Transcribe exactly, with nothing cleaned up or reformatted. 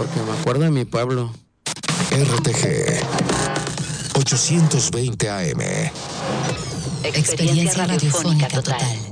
porque me acuerdo de mi pueblo. R T G ochocientos veinte A M. Experiencia radiofónica total.